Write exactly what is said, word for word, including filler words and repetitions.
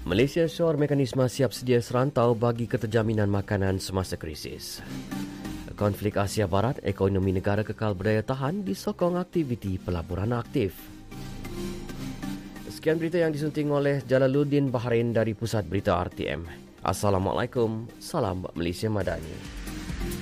Malaysia syuar mekanisme siap sedia serantau bagi keterjaminan makanan semasa krisis. Konflik Asia Barat, ekonomi negara kekal berdaya tahan disokong aktiviti pelaburan aktif. Sekian berita yang disunting oleh Jalaluddin Bahrain dari Pusat Berita R T M. Assalamualaikum, salam Malaysia Madani.